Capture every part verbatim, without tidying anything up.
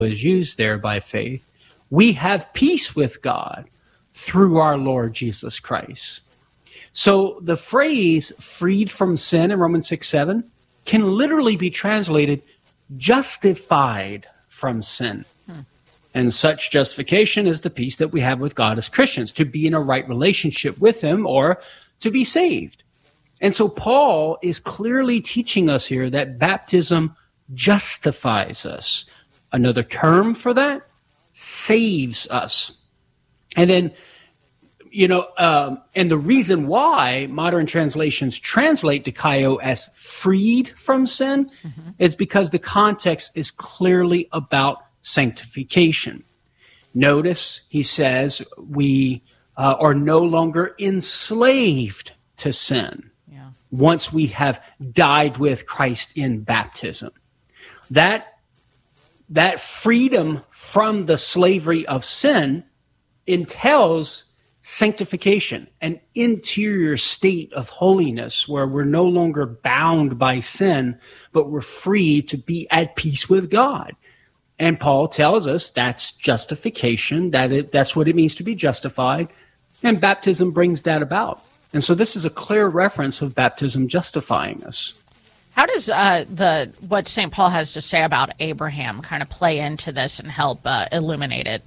is used there by faith, we have peace with God through our Lord Jesus Christ. So the phrase freed from sin in Romans six seven can literally be translated justified from sin. Hmm. And such justification is the peace that we have with God as Christians, to be in a right relationship with him or to be saved. And so Paul is clearly teaching us here that baptism justifies us. Another term for that, saves us. And then, you know, um, and the reason why modern translations translate dikaio as freed from sin mm-hmm. is because the context is clearly about sanctification. Notice he says we uh, are no longer enslaved to sin yeah. once we have died with Christ in baptism. That That freedom from the slavery of sin entails sanctification, an interior state of holiness where we're no longer bound by sin, but we're free to be at peace with God. And Paul tells us that's justification, that it, that's what it means to be justified, and baptism brings that about. And so this is a clear reference of baptism justifying us. How does uh, the what Saint Paul has to say about Abraham kind of play into this and help uh, illuminate it?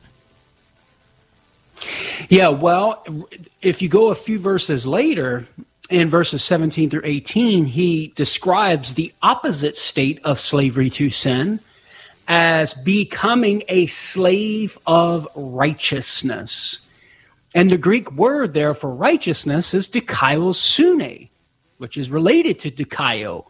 Yeah, well, if you go a few verses later, in verses seventeen through eighteen, he describes the opposite state of slavery to sin as becoming a slave of righteousness. And the Greek word there for righteousness is dikaiosune, which is related to dikaio.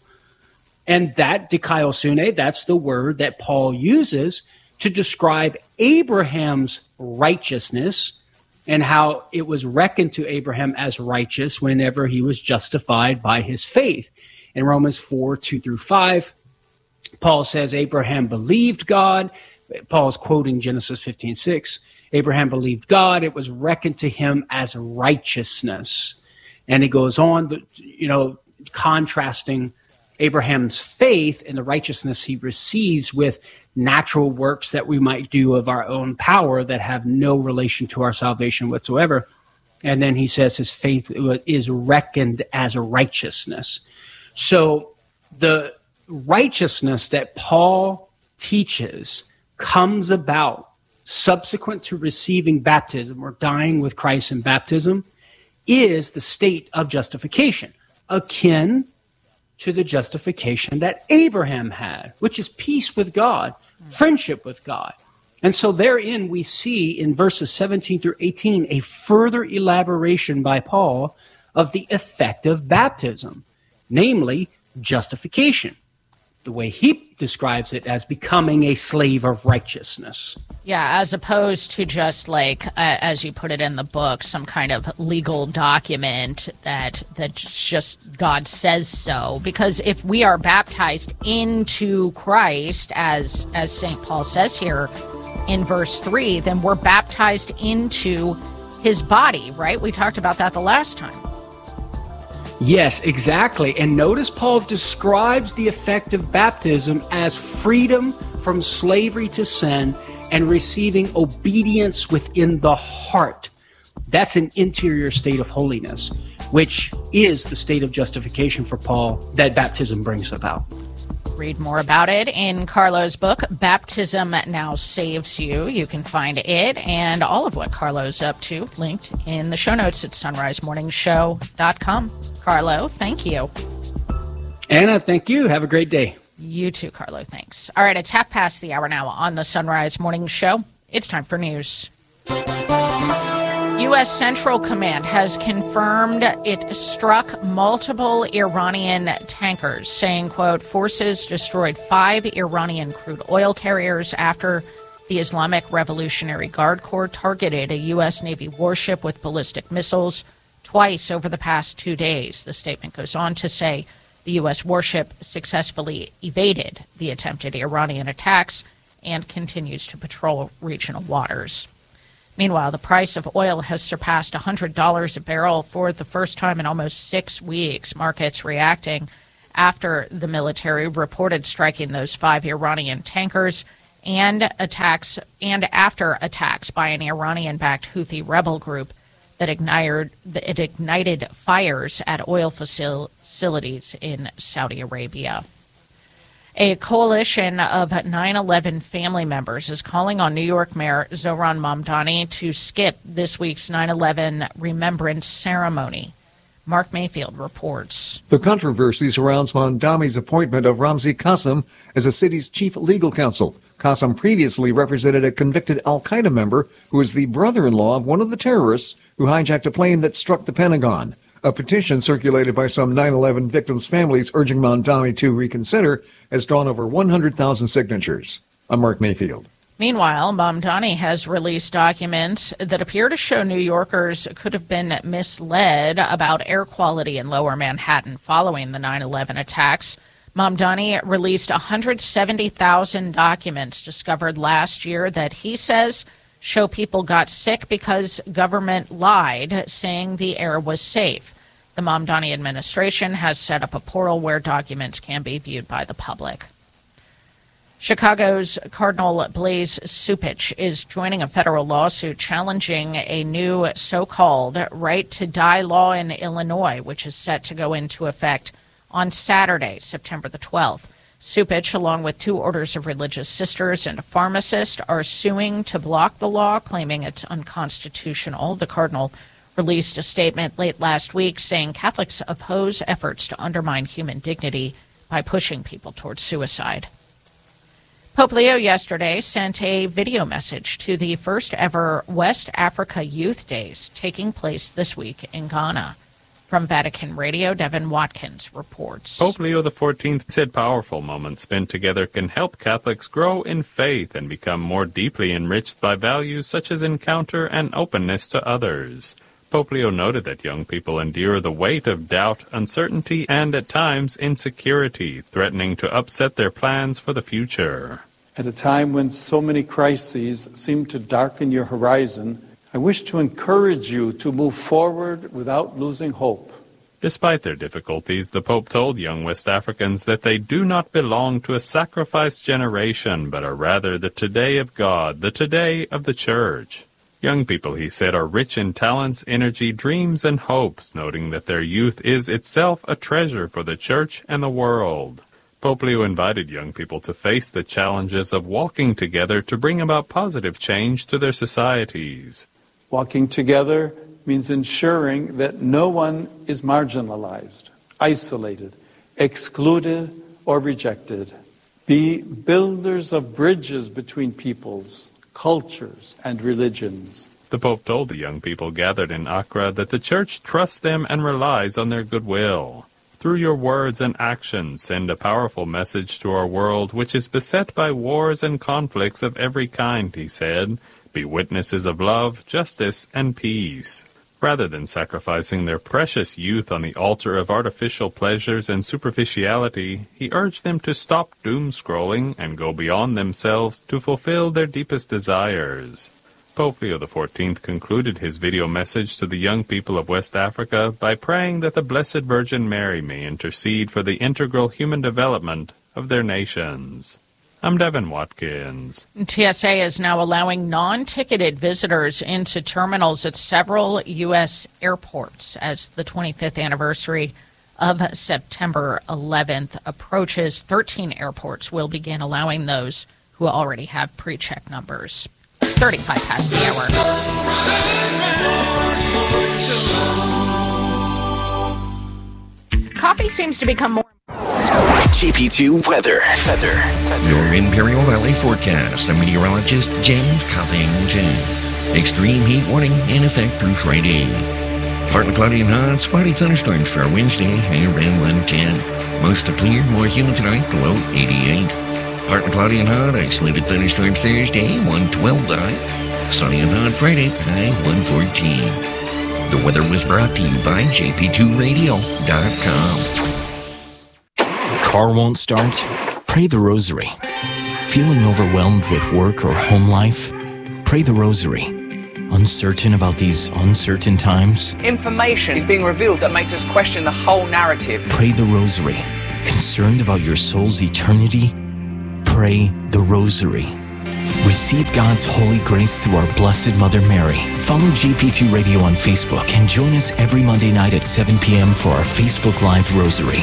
And that dikaiosune, that's the word that Paul uses to describe Abraham's righteousness and how it was reckoned to Abraham as righteous whenever he was justified by his faith. In Romans four, two through five, Paul says Abraham believed God. Paul's quoting Genesis fifteen six. Abraham believed God. It was reckoned to him as righteousness. And he goes on, you know, contrasting Abraham's faith and the righteousness he receives with natural works that we might do of our own power that have no relation to our salvation whatsoever. And then he says his faith is reckoned as a righteousness. So the righteousness that Paul teaches comes about subsequent to receiving baptism or dying with Christ in baptism is the state of justification, akin to the justification that Abraham had, which is peace with God, friendship with God. And so therein we see in verses seventeen through eighteen a further elaboration by Paul of the effect of baptism, namely justification, the way he describes it as becoming a slave of righteousness. Yeah, as opposed to just like, uh, as you put it in the book, some kind of legal document that that just God says so. Because if we are baptized into Christ, as as Saint Paul says here in verse three, then we're baptized into his body, right? We talked about that the last time. Yes, exactly. And notice Paul describes the effect of baptism as freedom from slavery to sin and receiving obedience within the heart. That's an interior state of holiness, which is the state of justification for Paul that baptism brings about. Read more about it in Carlo's book, Baptism Now Saves You. You can find it and all of what Carlo's up to linked in the show notes at sunrise morning show dot com. Carlo, thank you. Anna, thank you. Have a great day. You too, Carlo. Thanks. All right, it's half past the hour now on the Sunrise Morning Show. It's time for news. U S Central Command has confirmed it struck multiple Iranian tankers, saying, quote, forces destroyed five Iranian crude oil carriers after the Islamic Revolutionary Guard Corps targeted a U S Navy warship with ballistic missiles twice over the past two days. The statement goes on to say the U S warship successfully evaded the attempted Iranian attacks and continues to patrol regional waters. Meanwhile, the price of oil has surpassed one hundred dollars a barrel for the first time in almost six weeks. Markets reacting after the military reported striking those five Iranian tankers and attacks and after attacks by an Iranian-backed Houthi rebel group that ignited, it ignited fires at oil facilities in Saudi Arabia. A coalition of nine eleven family members is calling on New York Mayor Zohran Mamdani to skip this week's nine eleven remembrance ceremony. Mark Mayfield reports. The controversy surrounds Mamdani's appointment of Ramzi Qassem as the city's chief legal counsel. Qassem previously represented a convicted al-Qaeda member who is the brother-in-law of one of the terrorists who hijacked a plane that struck the Pentagon. A petition circulated by some nine eleven victims' families urging Mamdani to reconsider has drawn over one hundred thousand signatures. I'm Mark Mayfield. Meanwhile, Mamdani has released documents that appear to show New Yorkers could have been misled about air quality in Lower Manhattan following the nine eleven attacks. Mamdani released one hundred seventy thousand documents discovered last year that he says show people got sick because government lied, saying the air was safe. The Mamdani administration has set up a portal where documents can be viewed by the public. Chicago's Cardinal Blaise Cupich is joining a federal lawsuit challenging a new so-called right-to-die law in Illinois, which is set to go into effect on Saturday, September the twelfth. Cupich, along with two orders of religious sisters and a pharmacist, are suing to block the law, claiming it's unconstitutional. The cardinal released a statement late last week saying Catholics oppose efforts to undermine human dignity by pushing people towards suicide. Pope Leo yesterday sent a video message to the first ever West Africa Youth Days taking place this week in Ghana. From Vatican Radio, Devin Watkins reports. Pope Leo the fourteenth said powerful moments spent together can help Catholics grow in faith and become more deeply enriched by values such as encounter and openness to others. Pope Leo noted that young people endure the weight of doubt, uncertainty, and at times insecurity, threatening to upset their plans for the future. At a time when so many crises seem to darken your horizon, I wish to encourage you to move forward without losing hope. Despite their difficulties, the Pope told young West Africans that they do not belong to a sacrificed generation, but are rather the today of God, the today of the Church. Young people, he said, are rich in talents, energy, dreams, and hopes, noting that their youth is itself a treasure for the Church and the world. Pope Leo invited young people to face the challenges of walking together to bring about positive change to their societies. Walking together means ensuring that no one is marginalized, isolated, excluded, or rejected. Be builders of bridges between peoples, cultures, and religions. The Pope told the young people gathered in Accra that the Church trusts them and relies on their goodwill. Through your words and actions, send a powerful message to our world, which is beset by wars and conflicts of every kind, he said. Be witnesses of love, justice, and peace. Rather than sacrificing their precious youth on the altar of artificial pleasures and superficiality, he urged them to stop doom-scrolling and go beyond themselves to fulfill their deepest desires. Pope Leo the fourteenth concluded his video message to the young people of West Africa by praying that the Blessed Virgin Mary may intercede for the integral human development of their nations. I'm Devin Watkins. T S A is now allowing non-ticketed visitors into terminals at several U S airports as the twenty-fifth anniversary of September eleventh approaches. thirteen airports will begin allowing those who already have pre-check numbers. thirty-five past the hour. Coffee seems to become more... J P two weather. Weather. Your Imperial Valley forecast. I'm meteorologist James Covington. Extreme heat warning in effect through Friday. Partly cloudy and hot, spotty thunderstorms for Wednesday, high around one ten. Mostly clear, more humid tonight, low eighty-eight. Partly cloudy and hot, isolated thunderstorms Thursday, one twelve high. Sunny and hot Friday, high one fourteen. The weather was brought to you by J P two radio dot com. Car won't start? Pray the Rosary. Feeling overwhelmed with work or home life? Pray the Rosary. Uncertain about these uncertain times? Information is being revealed that makes us question the whole narrative. Pray the Rosary. Concerned about your soul's eternity? Pray the Rosary. Receive God's holy grace through our Blessed Mother Mary. Follow G P two Radio on Facebook and join us every Monday night at seven p.m. for our Facebook Live Rosary.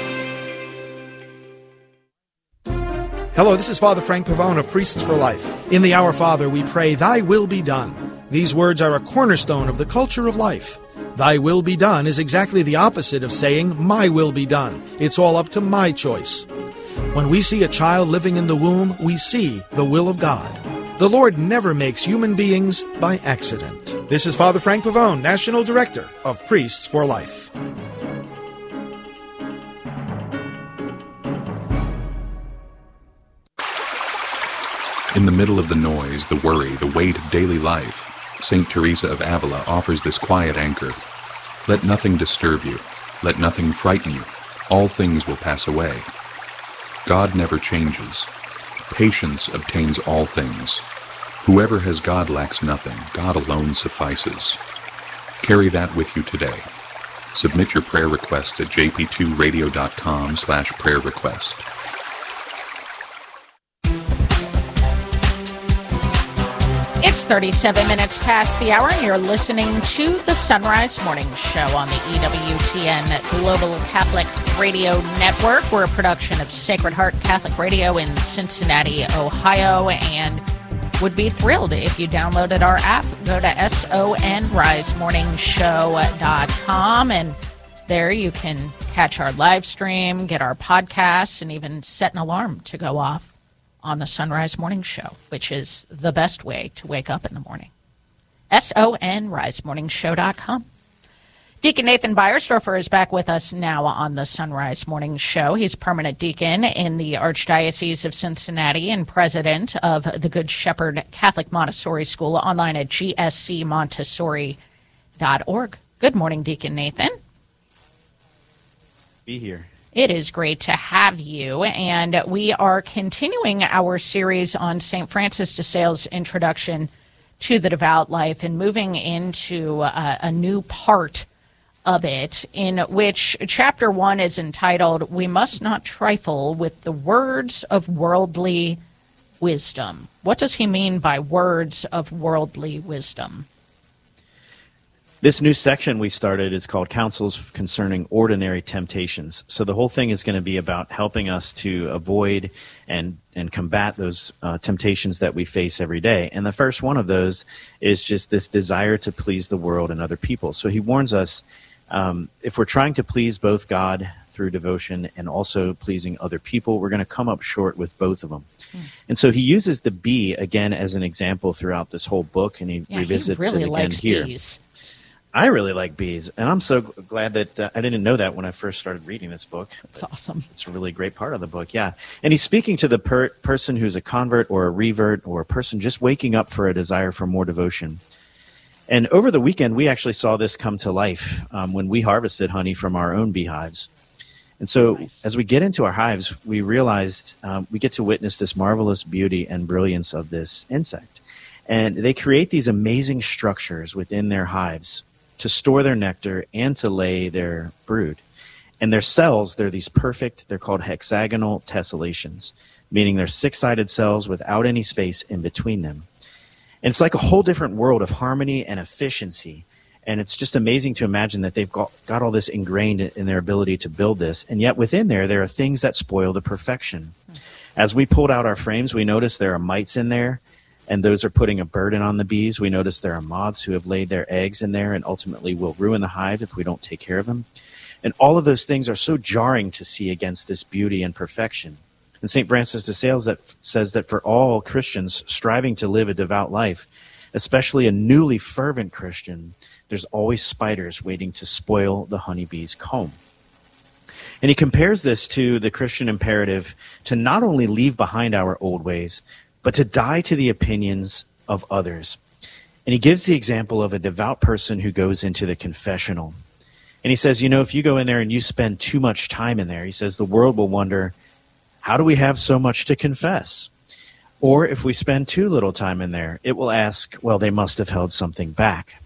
Hello, this is Father Frank Pavone of Priests for Life. In the Our Father, we pray, Thy will be done. These words are a cornerstone of the culture of life. Thy will be done is exactly the opposite of saying, my will be done. It's all up to my choice. When we see a child living in the womb, we see the will of God. The Lord never makes human beings by accident. This is Father Frank Pavone, National Director of Priests for Life. In the middle of the noise, the worry, the weight of daily life, Saint Teresa of Avila offers this quiet anchor. Let nothing disturb you. Let nothing frighten you. All things will pass away. God never changes. Patience obtains all things. Whoever has God lacks nothing. God alone suffices. Carry that with you today. Submit your prayer request at j p two radio dot com slash prayer request. It's thirty-seven minutes past the hour, and you're listening to the Sunrise Morning Show on the E W T N Global Catholic Radio Network. We're a production of Sacred Heart Catholic Radio in Cincinnati, Ohio, and would be thrilled if you downloaded our app. Go to sonrise morning show dot com, and there you can catch our live stream, get our podcasts, and even set an alarm to go off on the Sunrise Morning Show, which is the best way to wake up in the morning. sonrise morning show dot com. Deacon Nathan Beiersdorfer is back with us now on the Sunrise Morning Show. He's permanent deacon in the Archdiocese of Cincinnati and president of the Good Shepherd Catholic Montessori School, online at g s c montessori dot org. Good morning, Deacon Nathan. Be here. It is great to have you, and we are continuing our series on Saint Francis de Sales' introduction to the devout life and moving into a, a new part of it, in which chapter one is entitled, We Must Not Trifle with the Words of Worldly Wisdom. What does he mean by words of worldly wisdom? This new section we started is called Counsels Concerning Ordinary Temptations. So the whole thing is going to be about helping us to avoid and, and combat those uh, temptations that we face every day. And the first one of those is just this desire to please the world and other people. So he warns us, um, if we're trying to please both God through devotion and also pleasing other people, we're going to come up short with both of them. Mm. And so he uses the bee again as an example throughout this whole book, and he yeah, revisits he really it again likes here. Bees. I really like bees, and I'm so glad that uh, I didn't know that when I first started reading this book. It's awesome. It's a really great part of the book, yeah. And he's speaking to the per- person who's a convert or a revert or a person just waking up for a desire for more devotion. And over the weekend, we actually saw this come to life um, when we harvested honey from our own beehives. And so nice. As we get into our hives, we realized um, we get to witness this marvelous beauty and brilliance of this insect. And they create these amazing structures within their hives to store their nectar and to lay their brood. And their cells, they're these perfect, they're called hexagonal tessellations, meaning they're six-sided cells without any space in between them. And it's like a whole different world of harmony and efficiency. And it's just amazing to imagine that they've got, got all this ingrained in their ability to build this. And yet within there, there are things that spoil the perfection. As we pulled out our frames, we noticed there are mites in there, and those are putting a burden on the bees. We notice there are moths who have laid their eggs in there and ultimately will ruin the hive if we don't take care of them. And all of those things are so jarring to see against this beauty and perfection. And Saint Francis de Sales that f- says that for all Christians striving to live a devout life, especially a newly fervent Christian, there's always spiders waiting to spoil the honeybee's comb. And he compares this to the Christian imperative to not only leave behind our old ways, but to die to the opinions of others. And he gives the example of a devout person who goes into the confessional. And he says, you know, if you go in there and you spend too much time in there, he says the world will wonder, how do we have so much to confess? Or if we spend too little time in there, it will ask, well, they must have held something back.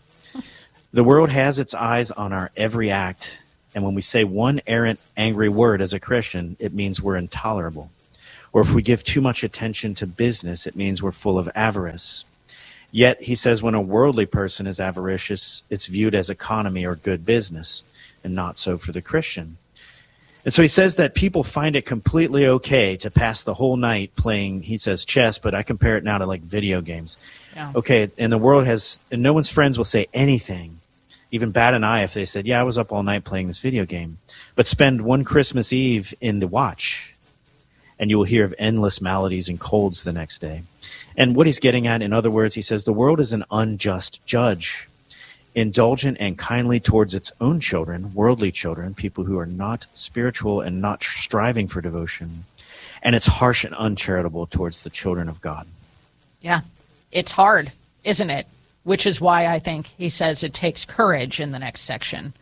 The world has its eyes on our every act. And when we say one errant, angry word as a Christian, it means we're intolerable. Or if we give too much attention to business, it means we're full of avarice. Yet, he says, when a worldly person is avaricious, it's viewed as economy or good business, and not so for the Christian. And so he says that people find it completely okay to pass the whole night playing, he says, chess, but I compare it now to like video games. Yeah. Okay, and the world has, and no one's friends will say anything, even bat an eye if they said, yeah, I was up all night playing this video game. But spend one Christmas Eve in the watch, and you will hear of endless maladies and colds the next day. And what he's getting at, in other words, he says, the world is an unjust judge, indulgent and kindly towards its own children, worldly children, people who are not spiritual and not striving for devotion. And it's harsh and uncharitable towards the children of God. Yeah, it's hard, isn't it? Which is why I think he says it takes courage in the next section.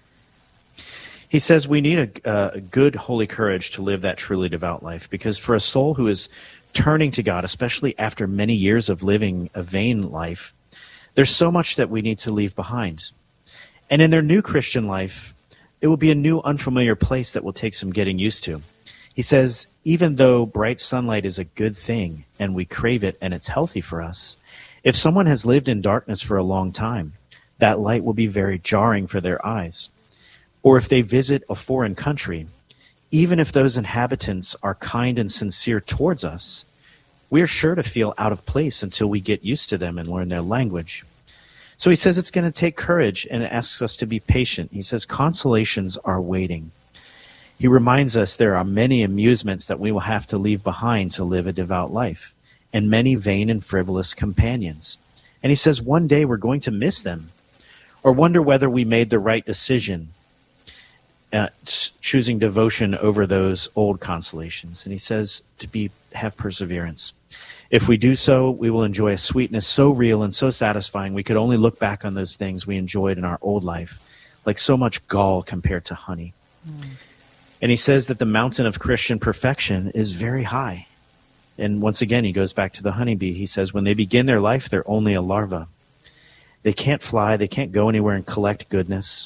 He says we need a, a good, holy courage to live that truly devout life, because for a soul who is turning to God, especially after many years of living a vain life, there's so much that we need to leave behind. And in their new Christian life, it will be a new, unfamiliar place that will take some getting used to. He says, even though bright sunlight is a good thing and we crave it and it's healthy for us, if someone has lived in darkness for a long time, that light will be very jarring for their eyes. Or if they visit a foreign country, even if those inhabitants are kind and sincere towards us, we are sure to feel out of place until we get used to them and learn their language. So he says it's going to take courage, and it asks us to be patient. He says consolations are waiting. He reminds us there are many amusements that we will have to leave behind to live a devout life, and many vain and frivolous companions. And he says one day we're going to miss them, or wonder whether we made the right decision, uh, choosing devotion over those old consolations. And he says to be have perseverance. If we do so, we will enjoy a sweetness so real and so satisfying we could only look back on those things we enjoyed in our old life, like so much gall compared to honey. Mm. And he says that the mountain of Christian perfection is very high. And once again, he goes back to the honeybee. He says when they begin their life, they're only a larva. They can't fly, they can't go anywhere and collect goodness,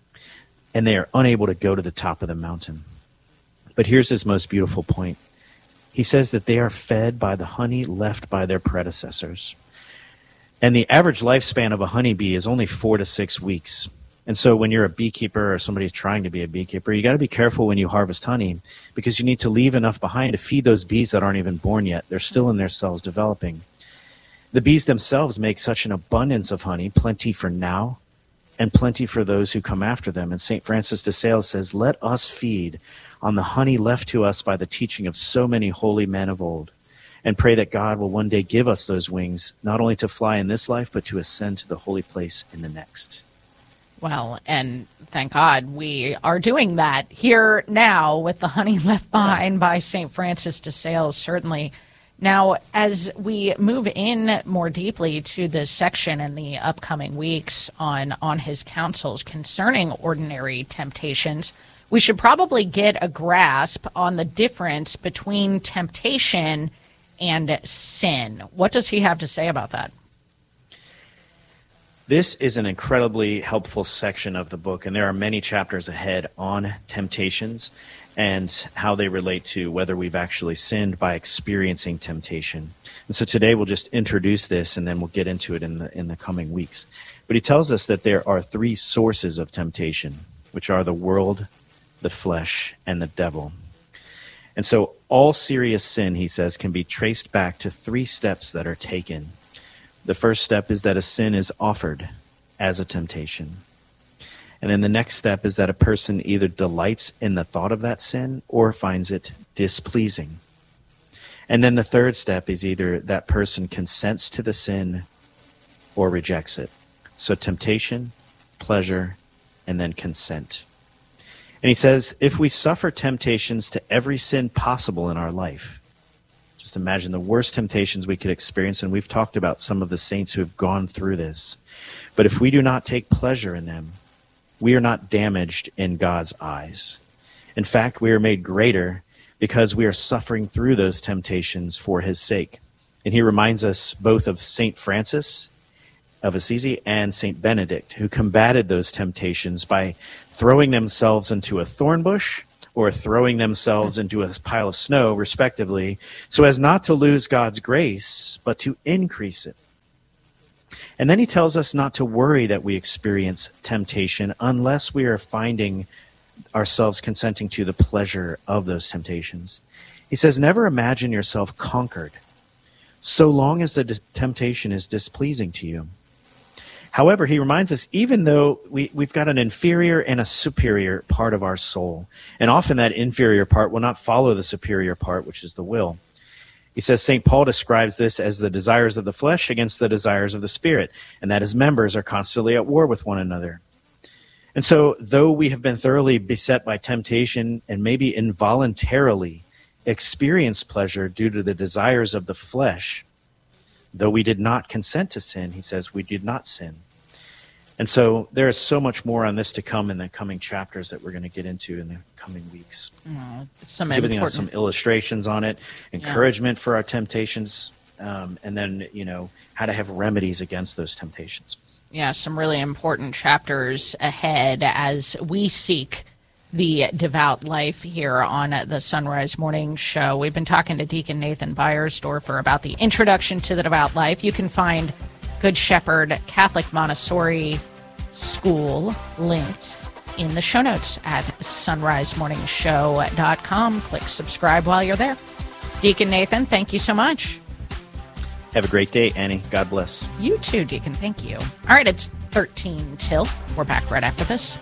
and they are unable to go to the top of the mountain. But here's his most beautiful point. He says that they are fed by the honey left by their predecessors. And the average lifespan of a honeybee is only four to six weeks. And so when you're a beekeeper or somebody who's trying to be a beekeeper, you got to be careful when you harvest honey, because you need to leave enough behind to feed those bees that aren't even born yet. They're still in their cells developing. The bees themselves make such an abundance of honey, plenty for now and plenty for those who come after them. And Saint Francis de Sales says, let us feed on the honey left to us by the teaching of so many holy men of old, and pray that God will one day give us those wings, not only to fly in this life, but to ascend to the holy place in the next. Well, and thank God we are doing that here now with the honey left behind by Saint Francis de Sales, certainly. Now, as we move in more deeply to this section in the upcoming weeks on, on his counsels concerning ordinary temptations, we should probably get a grasp on the difference between temptation and sin. What does he have to say about that? This is an incredibly helpful section of the book, and there are many chapters ahead on temptations and how they relate to whether we've actually sinned by experiencing temptation. And so today we'll just introduce this, and then we'll get into it in the in the coming weeks. But he tells us that there are three sources of temptation, which are the world, the flesh, and the devil. And so all serious sin, he says, can be traced back to three steps that are taken. The first step is that a sin is offered as a temptation. And then the next step is that a person either delights in the thought of that sin or finds it displeasing. And then the third step is either that person consents to the sin or rejects it. So temptation, pleasure, and then consent. And he says, if we suffer temptations to every sin possible in our life, just imagine the worst temptations we could experience, and we've talked about some of the saints who have gone through this. But if we do not take pleasure in them, we are not damaged in God's eyes. In fact, we are made greater because we are suffering through those temptations for his sake. And he reminds us both of Saint Francis of Assisi and Saint Benedict, who combated those temptations by throwing themselves into a thorn bush or throwing themselves into a pile of snow, respectively, so as not to lose God's grace, but to increase it. And then he tells us not to worry that we experience temptation unless we are finding ourselves consenting to the pleasure of those temptations. He says, never imagine yourself conquered, so long as the d- temptation is displeasing to you. However, he reminds us, even though we, we've got an inferior and a superior part of our soul, and often that inferior part will not follow the superior part, which is the will. He says Saint Paul describes this as the desires of the flesh against the desires of the spirit, and that his members are constantly at war with one another. And so, though we have been thoroughly beset by temptation and maybe involuntarily experienced pleasure due to the desires of the flesh, though we did not consent to sin, he says we did not sin. And so there is so much more on this to come in the coming chapters that we're going to get into in the coming weeks. Oh, some Giving important... us some illustrations on it, encouragement yeah. for our temptations, um, and then, you know, how to have remedies against those temptations. Yeah, some really important chapters ahead as we seek the devout life here on the Sunrise Morning Show. We've been talking to Deacon Nathan Beiersdorfer about the introduction to the devout life. You can find Good Shepherd Catholic Montessori School linked in the show notes at sunrise morning show dot com. Click subscribe while you're there. Deacon Nathan, thank you so much. Have a great day, Annie. God bless. You too, Deacon. Thank you. All right, it's thirteen till. We're back right after this.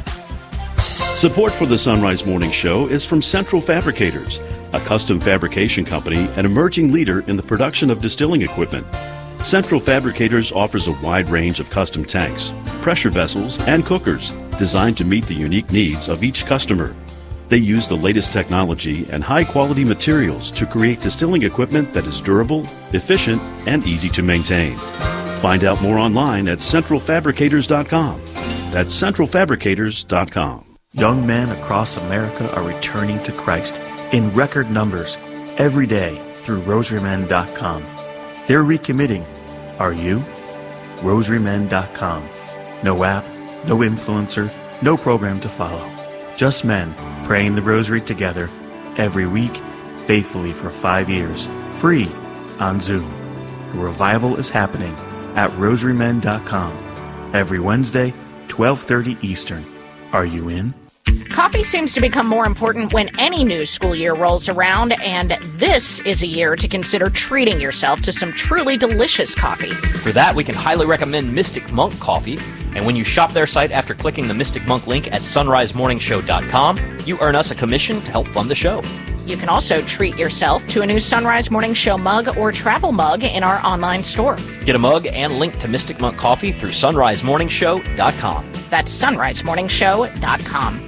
Support for the Sunrise Morning Show is from Central Fabricators, a custom fabrication company and emerging leader in the production of distilling equipment. Central Fabricators offers a wide range of custom tanks, pressure vessels, and cookers designed to meet the unique needs of each customer. They use the latest technology and high-quality materials to create distilling equipment that is durable, efficient, and easy to maintain. Find out more online at central fabricators dot com. That's central fabricators dot com. Young men across America are returning to Christ in record numbers every day through rosary men dot com. They're recommitting. Are you? rosary men dot com. No app, no influencer, no program to follow. Just men praying the rosary together every week, faithfully for five years, free on Zoom. The revival is happening at rosary men dot com every Wednesday, twelve thirty Eastern. Are you in? Coffee seems to become more important when any new school year rolls around, and this is a year to consider treating yourself to some truly delicious coffee. For that, we can highly recommend Mystic Monk Coffee, and when you shop their site after clicking the Mystic Monk link at sunrise morning show dot com, you earn us a commission to help fund the show. You can also treat yourself to a new Sunrise Morning Show mug or travel mug in our online store. Get a mug and link to Mystic Monk Coffee through sunrise morning show dot com. That's sunrise morning show dot com.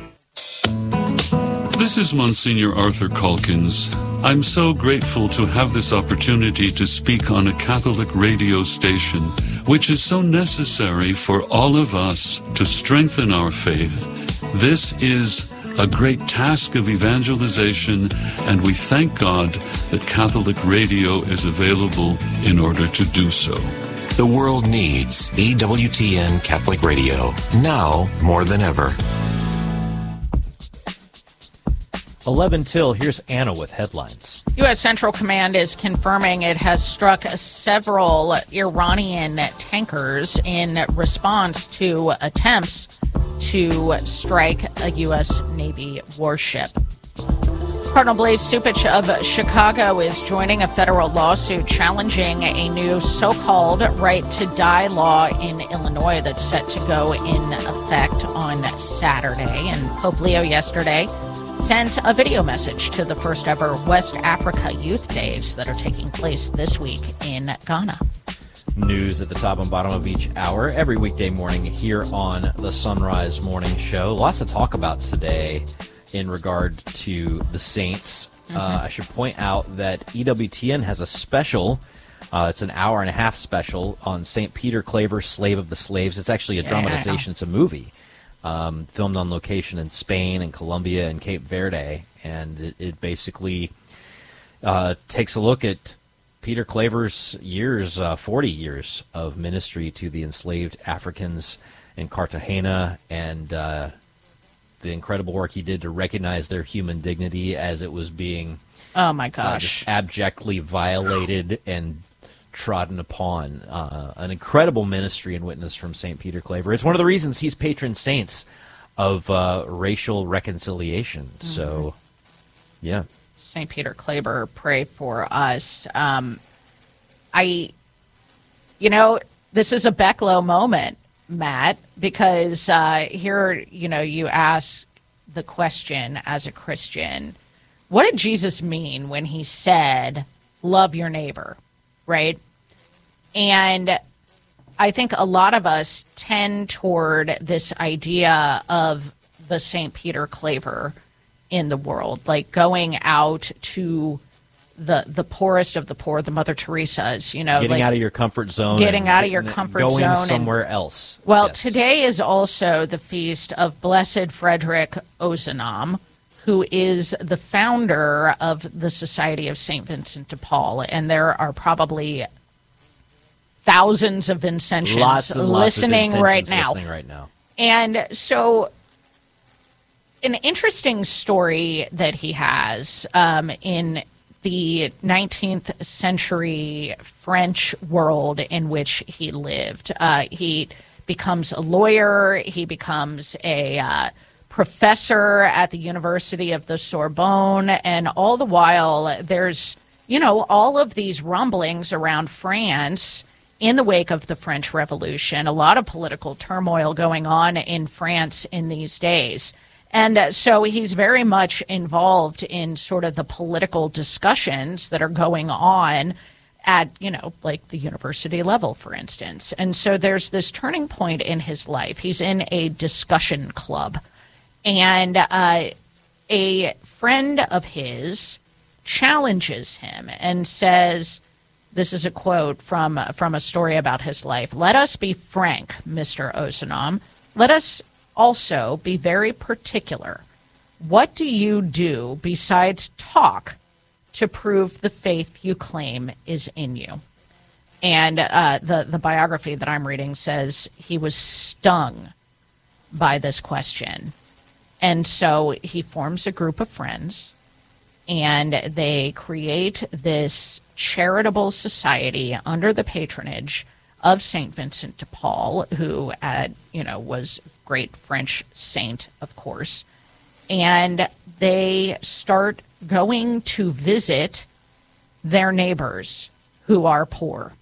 This is Monsignor Arthur Calkins. I'm so grateful to have this opportunity to speak on a Catholic radio station, which is so necessary for all of us to strengthen our faith. This is a great task of evangelization, and we thank God that Catholic radio is available in order to do so. The world needs E W T N Catholic Radio, now more than ever. eleven till, here's Anna with headlines. U S Central Command is confirming it has struck several Iranian tankers in response to attempts to strike a U S Navy warship. Cardinal Blaise Cupich of Chicago is joining a federal lawsuit challenging a new so-called right-to-die law in Illinois that's set to go in effect on Saturday. And Pope Leo yesterday sent a video message to the first ever West Africa Youth Days that are taking place this week in Ghana. News at the top and bottom of each hour, every weekday morning here on the Sunrise Morning Show. Lots to talk about today in regard to the Saints. Mm-hmm. Uh, I should point out that E W T N has a special. Uh, it's an hour and a half special on Saint Peter Claver, Slave of the Slaves. It's actually a yeah, dramatization. It's a movie. Um, filmed on location in Spain and Colombia and Cape Verde, and it, it basically uh, takes a look at Peter Claver's years, uh, forty years of ministry to the enslaved Africans in Cartagena, and uh, the incredible work he did to recognize their human dignity as it was being oh my uh, gosh just abjectly violated and trodden upon. Uh, an incredible ministry and witness from Saint Peter Claver. It's one of the reasons he's patron saints of uh, racial reconciliation. Mm-hmm. So, yeah. Saint Peter Claver, pray for us. Um, I, you know, this is a Becklow moment, Matt, because uh, here, you know, you ask the question as a Christian, what did Jesus mean when he said, love your neighbor, right? And I think a lot of us tend toward this idea of the Saint Peter Claver in the world, like going out to the the poorest of the poor, the Mother Teresa's, you know. Getting like out of your comfort zone. Getting and, out of your and comfort going zone. somewhere and, else. Well, yes. Today is also the feast of Blessed Frederick Ozanam, who is the founder of the Society of Saint Vincent de Paul. And there are probably thousands of Vincentians lots and listening, lots of right, Vincentians now. listening right now. And so an interesting story that he has um, in the nineteenth century French world in which he lived. Uh, he becomes a lawyer. He becomes a uh, professor at the University of the Sorbonne. And all the while, there's, you know, all of these rumblings around France in the wake of the French Revolution, a lot of political turmoil going on in France in these days. And uh, so he's very much involved in sort of the political discussions that are going on at, you know, like the university level, for instance. And so there's this turning point in his life. He's in a discussion club. And uh, a friend of his challenges him and says, this is a quote from, from a story about his life, "Let us be frank, Mister Ozanam. Let us also be very particular. What do you do besides talk to prove the faith you claim is in you?" And uh, the, the biography that I'm reading says he was stung by this question. And so he forms a group of friends, and they create this charitable society under the patronage of Saint Vincent de Paul, who, had, you know, was a great French saint, of course. And they start going to visit their neighbors who are poor.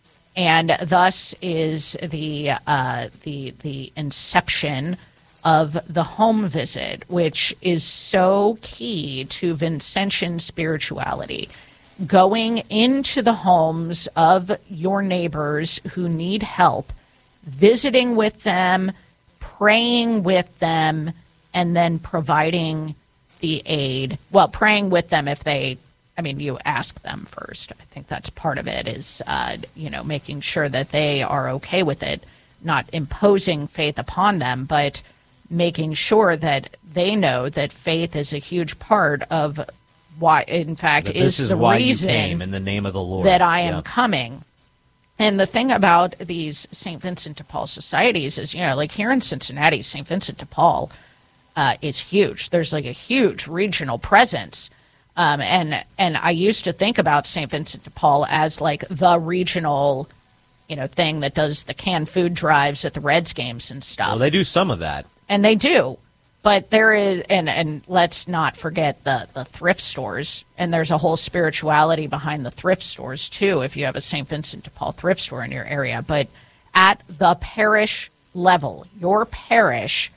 And thus is the uh, the the inception of the home visit, which is so key to Vincentian spirituality. Going into the homes of your neighbors who need help, visiting with them, praying with them, and then providing the aid. Well, praying with them if they, I mean, you ask them first. I think that's part of it is, uh, you know, making sure that they are okay with it, not imposing faith upon them, but making sure that they know that faith is a huge part of why, in fact, that is, this is the why reason you came in the name of the Lord. that I am yeah. coming. And the thing about these Saint Vincent de Paul societies is, you know, like here in Cincinnati, Saint Vincent de Paul uh, is huge. There's like a huge regional presence. Um, and and I used to think about Saint Vincent de Paul as like the regional, you know, thing that does the canned food drives at the Reds games and stuff. Well, they do some of that. And they do. But there is, and, and let's not forget the, the thrift stores. And there's a whole spirituality behind the thrift stores, too, if you have a Saint Vincent de Paul thrift store in your area. But at the parish level, your parish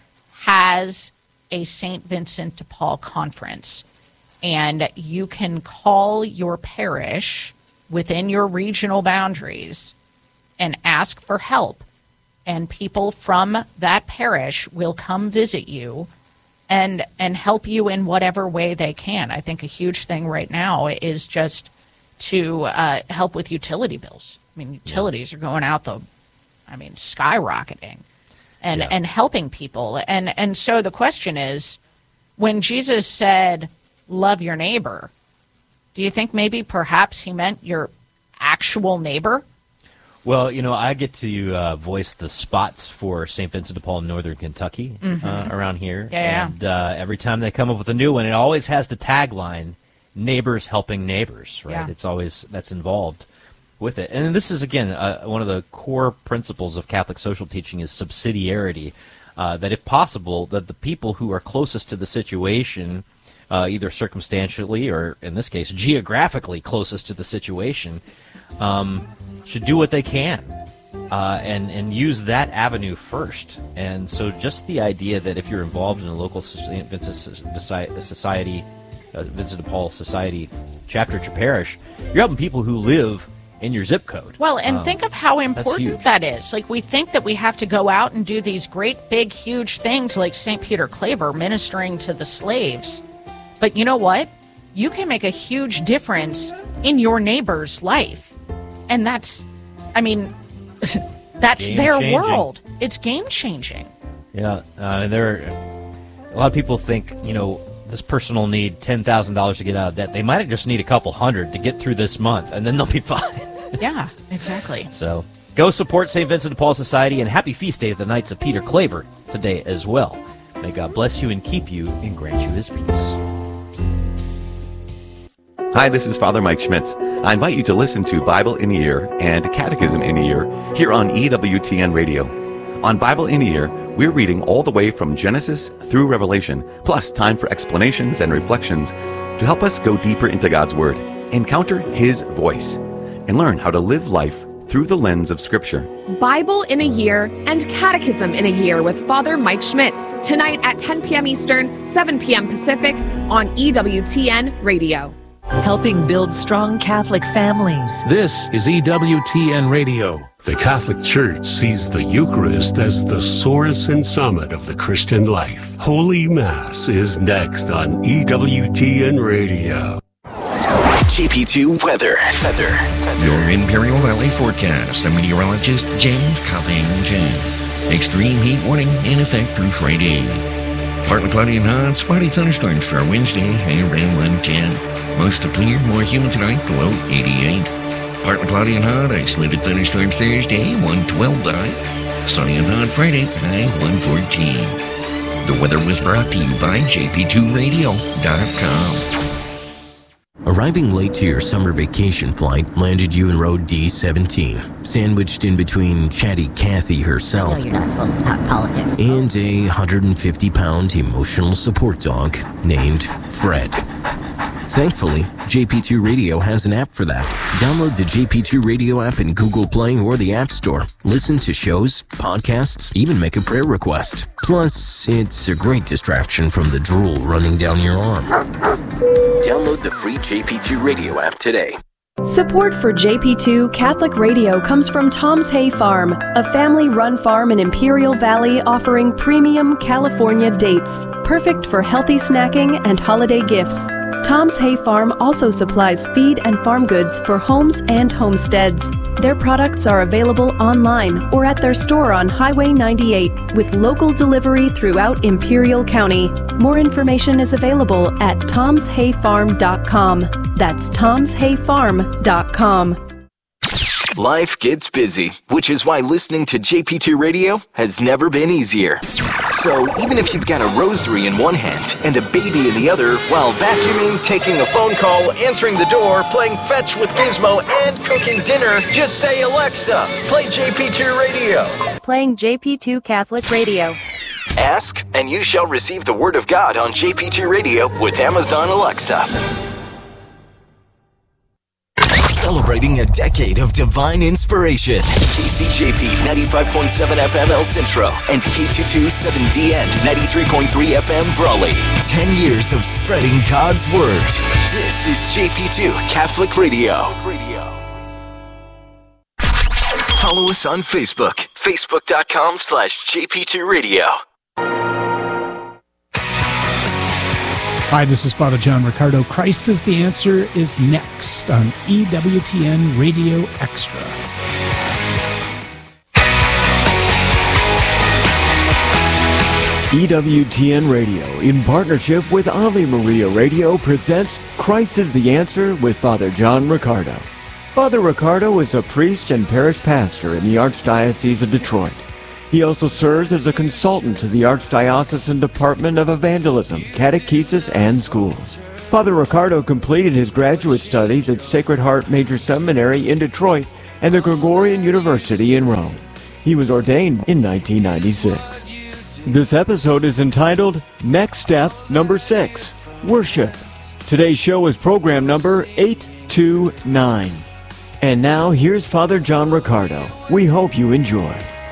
has a Saint Vincent de Paul conference. And you can call your parish within your regional boundaries and ask for help. And people from that parish will come visit you and and help you in whatever way they can. I think a huge thing right now is just to uh, help with utility bills. I mean, utilities yeah. are going out the, I mean, skyrocketing, and yeah. and helping people. And and so the question is, when Jesus said, "Love your neighbor," do you think maybe perhaps he meant your actual neighbor? Well, you know, I get to uh, voice the spots for Saint Vincent de Paul in Northern Kentucky Mhm. uh, around here. Yeah, and uh, every time they come up with a new one, it always has the tagline, neighbors helping neighbors, right? Yeah. It's always, that's involved with it. And this is, again, uh, one of the core principles of Catholic social teaching is subsidiarity, uh, that if possible, that the people who are closest to the situation, uh, either circumstantially or, in this case, geographically closest to the situation, um, should do what they can uh, and, and use that avenue first. And so just the idea that if you're involved in a local Saint Vincent Society, uh, Vincent de Paul Society chapter at your parish, you're helping people who live in your zip code. Well, and Um, think of how that's important huge. that is. Like, we think that we have to go out and do these great, big, huge things like Saint Peter Claver ministering to the slaves. But you know what? You can make a huge difference in your neighbor's life. And that's, I mean, that's Game their changing. world. It's game changing. Yeah, uh, and there are, a lot of people think, you know, this person will need ten thousand dollars to get out of debt. They might just need a couple hundred to get through this month, and then they'll be fine. Yeah, exactly. So go support Saint Vincent de Paul Society, and happy feast day of the Knights of Peter Claver today as well. May God bless you and keep you and grant you his peace. Hi, this is Father Mike Schmitz. I invite you to listen to Bible in a Year and Catechism in a Year here on E W T N Radio. On Bible in a Year, we're reading all the way from Genesis through Revelation, plus time for explanations and reflections to help us go deeper into God's Word, encounter His voice, and learn how to live life through the lens of Scripture. Bible in a Year and Catechism in a Year with Father Mike Schmitz, tonight at ten p.m. Eastern, seven p.m. Pacific on E W T N Radio. Helping build strong Catholic families. This is E W T N Radio. The Catholic Church sees the Eucharist as the source and summit of the Christian life. Holy Mass is next on E W T N Radio. J P two weather. Weather. Your Imperial Valley forecast. I'm meteorologist James Covington. Extreme heat warning in effect through Friday. Partly cloudy and hot, spotty thunderstorms for Wednesday, high around one ten. Mostly clear, more humid tonight, low eighty-eight. Partly cloudy and hot, isolated thunderstorms Thursday, one twelve high. Sunny and hot Friday, high one fourteen. The weather was brought to you by J P two radio dot com. Arriving late to your summer vacation flight landed you in row D seventeen, sandwiched in between chatty Kathy herself No, you're not supposed to talk politics. and a one hundred fifty pound emotional support dog named Fred. Thankfully, J P two Radio has an app for that. Download the J P two Radio app in Google Play or the App Store. Listen to shows, podcasts, even make a prayer request. Plus, it's a great distraction from the drool running down your arm. Download the free J P two Radio app today. Support for J P two Catholic Radio comes from Tom's Hay Farm, a family-run farm in Imperial Valley offering premium California dates, perfect for healthy snacking and holiday gifts. Tom's Hay Farm also supplies feed and farm goods for homes and homesteads. Their products are available online or at their store on Highway ninety-eight with local delivery throughout Imperial County. More information is available at toms hay farm dot com. That's toms hay farm dot com. Life gets busy, which is why listening to J P two Radio has never been easier. So even if you've got a rosary in one hand and a baby in the other, while vacuuming, taking a phone call, answering the door, playing fetch with Gizmo, and cooking dinner, just say, Alexa, play J P two Radio. Playing J P two Catholic Radio. Ask, and you shall receive the Word of God on J P two Radio with Amazon Alexa. Celebrating a decade of divine inspiration. K C J P ninety-five point seven F M El Centro and K two twenty-seven D N ninety-three point three F M Brawley. Ten years of spreading God's Word. This is J P two Catholic Radio. Follow us on Facebook. Facebook.com slash JP2 Radio. Hi, this is Father John Ricardo. Christ is the Answer is next on E W T N Radio Extra. E W T N Radio, in partnership with Ave Maria Radio, presents Christ is the Answer with Father John Ricardo. Father Ricardo is a priest and parish pastor in the Archdiocese of Detroit. He also serves as a consultant to the Archdiocesan Department of Evangelism, Catechesis, and Schools. Father Ricardo completed his graduate studies at Sacred Heart Major Seminary in Detroit and the Gregorian University in Rome. He was ordained in nineteen ninety-six. This episode is entitled Next Step Number six, Worship. Today's show is program number eight two nine. And now here's Father John Ricardo. We hope you enjoy.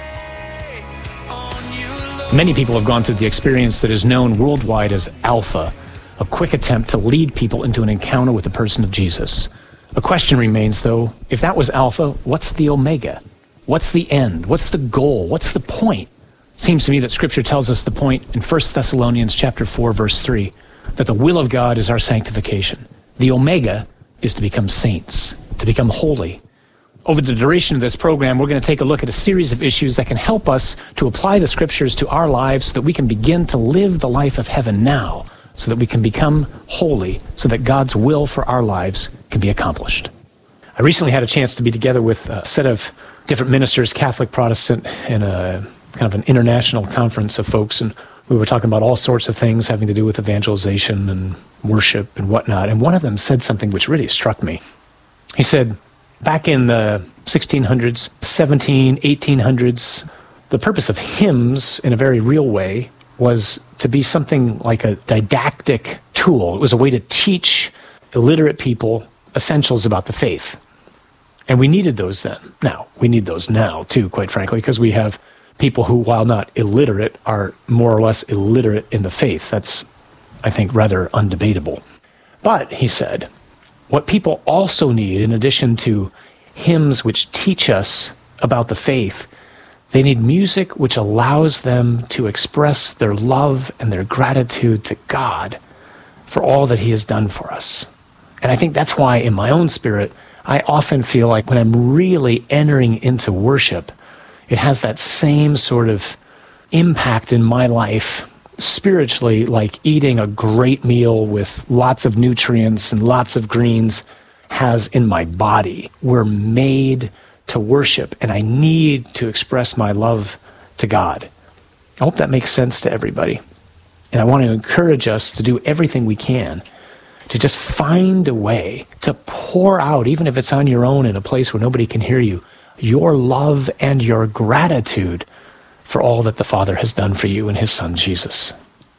Many people have gone through the experience that is known worldwide as Alpha, a quick attempt to lead people into an encounter with the person of Jesus. A question remains, though, if that was Alpha, what's the Omega? What's the end? What's the goal? What's the point? Seems to me that Scripture tells us the point in First Thessalonians chapter four, verse three, that the will of God is our sanctification. The Omega is to become saints, to become holy. Over the duration of this program, we're going to take a look at a series of issues that can help us to apply the Scriptures to our lives so that we can begin to live the life of heaven now, so that we can become holy, so that God's will for our lives can be accomplished. I recently had a chance to be together with a set of different ministers, Catholic, Protestant, in a kind of an international conference of folks, and we were talking about all sorts of things having to do with evangelization and worship and whatnot, and one of them said something which really struck me. He said, back in the sixteen hundreds, seventeen, eighteen hundreds, the purpose of hymns in a very real way was to be something like a didactic tool. It was a way to teach illiterate people essentials about the faith. And we needed those then. Now, we need those now too, quite frankly, because we have people who, while not illiterate, are more or less illiterate in the faith. That's, I think, rather undebatable. But, he said, what people also need, in addition to hymns which teach us about the faith, they need music which allows them to express their love and their gratitude to God for all that He has done for us. And I think that's why, in my own spirit, I often feel like when I'm really entering into worship, it has that same sort of impact in my life, spiritually, like eating a great meal with lots of nutrients and lots of greens has in my body. We're made to worship, and I need to express my love to God. I hope that makes sense to everybody. And I want to encourage us to do everything we can to just find a way to pour out, even if it's on your own in a place where nobody can hear you, your love and your gratitude for all that the Father has done for you in His Son, Jesus.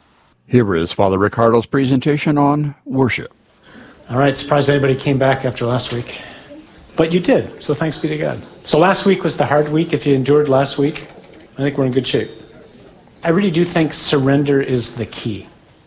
Here is Father Ricardo's presentation on worship. All right, surprised anybody came back after last week. But you did, so thanks be to God. So last week was the hard week. If you endured last week, I think we're in good shape. I really do think surrender is the key.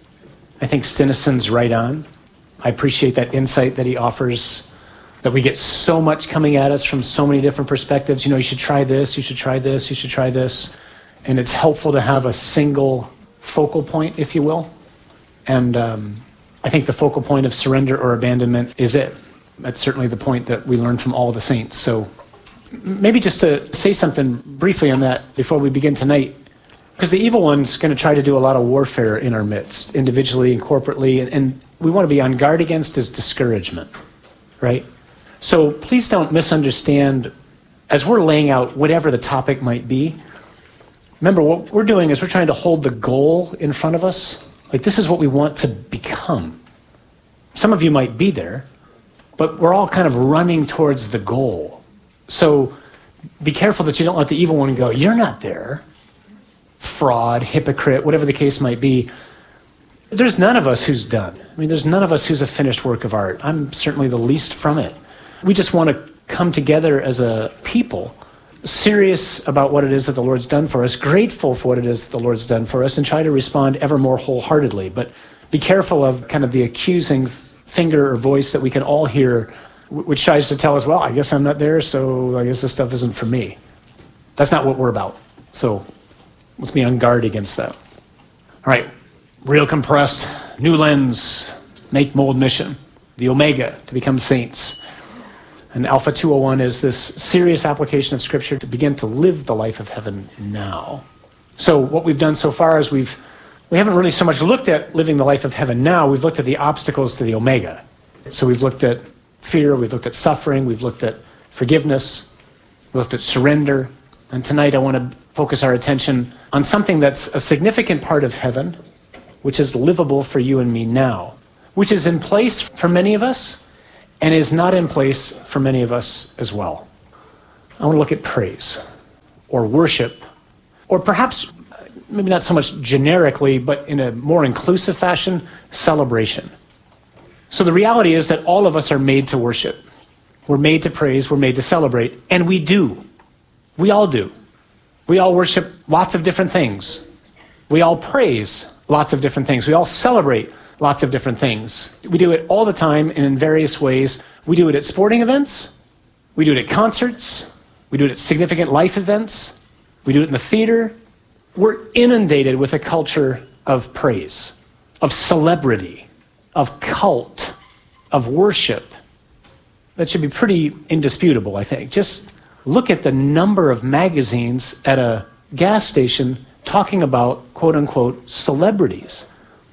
I think Stinison's right on. I appreciate that insight that he offers, that we get so much coming at us from so many different perspectives. You know, you should try this, you should try this, you should try this. And it's helpful to have a single focal point, if you will. And um, I think the focal point of surrender or abandonment is it. That's certainly the point that we learn from all the saints. So maybe just to say something briefly on that before we begin tonight, because the evil one's going to try to do a lot of warfare in our midst, individually and corporately, and, and we want to be on guard against his discouragement, right? So please don't misunderstand, as we're laying out whatever the topic might be, remember what we're doing is we're trying to hold the goal in front of us. Like, this is what we want to become. Some of you might be there, but we're all kind of running towards the goal. So be careful that you don't let the evil one go, you're not there. Fraud, hypocrite, whatever the case might be. There's none of us who's done. I mean, there's none of us who's a finished work of art. I'm certainly the least from it. We just want to come together as a people, serious about what it is that the Lord's done for us, grateful for what it is that the Lord's done for us, and try to respond ever more wholeheartedly. But be careful of kind of the accusing finger or voice that we can all hear, which tries to tell us, well, I guess I'm not there, so I guess this stuff isn't for me. That's not what we're about. So let's be on guard against that. All right, real compressed, new lens, make, mold, mission, the Omega, to become saints. And Alpha two oh one is this serious application of Scripture to begin to live the life of heaven now. So what we've done so far is we've, we haven't really so much looked at living the life of heaven now, we've looked at the obstacles to the Omega. So we've looked at fear, we've looked at suffering, we've looked at forgiveness, we've looked at surrender. And tonight I want to focus our attention on something that's a significant part of heaven, which is livable for you and me now, which is in place for many of us and is not in place for many of us as well. I want to look at praise or worship, or perhaps maybe not so much generically, but in a more inclusive fashion, celebration. So the reality is that all of us are made to worship. We're made to praise, we're made to celebrate, and we do. We all do. We all worship lots of different things. We all praise lots of different things. We all celebrate lots of different things. We do it all the time and in various ways. We do it at sporting events. We do it at concerts. We do it at significant life events. We do it in the theater. We're inundated with a culture of praise, of celebrity, of cult, of worship. That should be pretty indisputable, I think. Just look at the number of magazines at a gas station talking about, quote unquote, celebrities.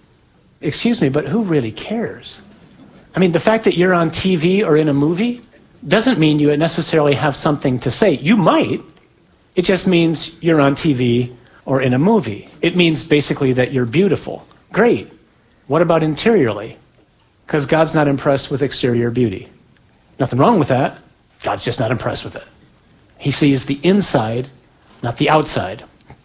Excuse me, but who really cares? I mean, the fact that you're on T V or in a movie doesn't mean you necessarily have something to say. You might. It just means you're on T V or in a movie. It means basically that you're beautiful. Great. What about interiorly? Because God's not impressed with exterior beauty. Nothing wrong with that. God's just not impressed with it. He sees the inside, not the outside.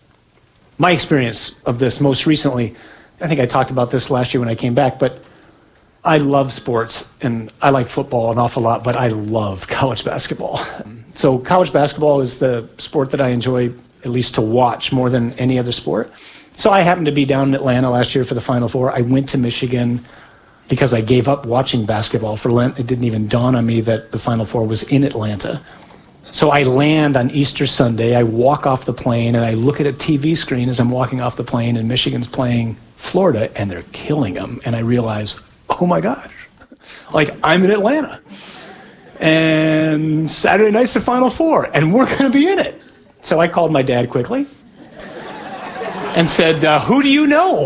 My experience of this most recently, I think I talked about this last year when I came back, but I love sports, and I like football an awful lot, but I love college basketball. So college basketball is the sport that I enjoy at least to watch more than any other sport. So I happened to be down in Atlanta last year for the Final Four. I went to Michigan because I gave up watching basketball for Lent. It didn't even dawn on me that the Final Four was in Atlanta. So I land on Easter Sunday, I walk off the plane, and I look at a T V screen as I'm walking off the plane, and Michigan's playing Florida, and they're killing them. And I realize, oh my gosh, like I'm in Atlanta. And Saturday night's the Final Four, and we're going to be in it. So I called my dad quickly and said, uh, who do you know?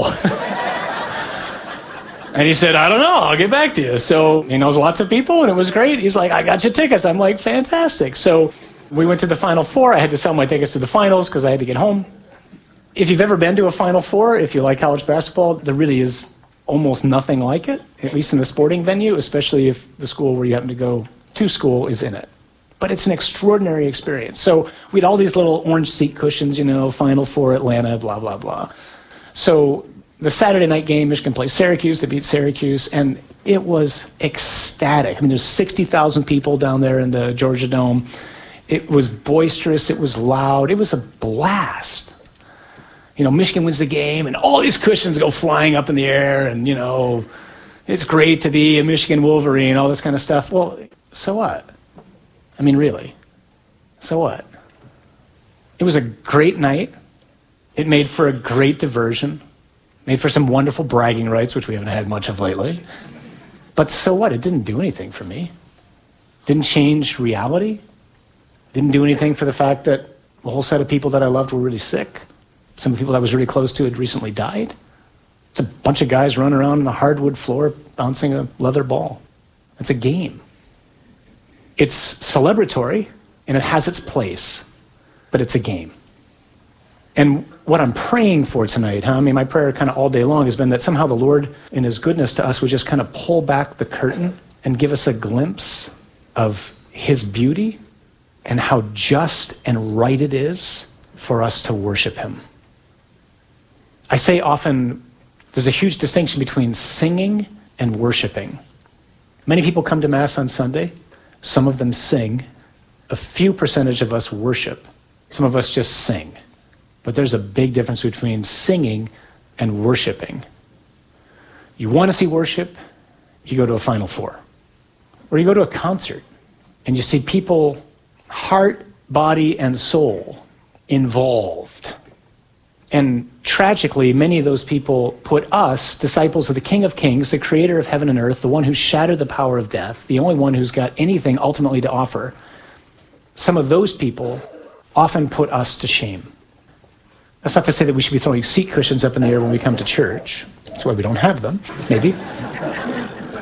And he said, I don't know, I'll get back to you. So he knows lots of people, and it was great. He's like, I got you tickets. I'm like, fantastic. So we went to the Final Four. I had to sell my tickets to the finals because I had to get home. If you've ever been to a Final Four, if you like college basketball, there really is almost nothing like it, at least in the sporting venue, especially if the school where you happen to go to school is in it. But it's an extraordinary experience. So we had all these little orange seat cushions, you know, Final Four, Atlanta, blah, blah, blah. So the Saturday night game, Michigan plays Syracuse. They beat Syracuse, and it was ecstatic. I mean, there's sixty thousand people down there in the Georgia Dome. It was boisterous. It was loud. It was a blast. You know, Michigan wins the game, and all these cushions go flying up in the air, and, you know, it's great to be a Michigan Wolverine, all this kind of stuff. Well, so what? I mean, really, so what? It was a great night. It made for a great diversion. Made for some wonderful bragging rights, which we haven't had much of lately. But so what? It didn't do anything for me. Didn't change reality. Didn't do anything for the fact that a whole set of people that I loved were really sick. Some of the people that I was really close to had recently died. It's a bunch of guys running around on a hardwood floor bouncing a leather ball. It's a game. It's celebratory, and it has its place, but it's a game. And what I'm praying for tonight, huh? I mean, my prayer kind of all day long has been that somehow the Lord, in his goodness to us, would just kind of pull back the curtain and give us a glimpse of his beauty and how just and right it is for us to worship him. I say often there's a huge distinction between singing and worshiping. Many people come to Mass on Sunday. Some of them sing. A few percentage of us worship. Some of us just sing. But there's a big difference between singing and worshiping. You want to see worship, you go to a Final Four. Or you go to a concert, and you see people, heart, body, and soul, involved. And tragically, many of those people put us, disciples of the King of Kings, the creator of heaven and earth, the one who shattered the power of death, the only one who's got anything ultimately to offer, some of those people often put us to shame. That's not to say that we should be throwing seat cushions up in the air when we come to church. That's why we don't have them, maybe.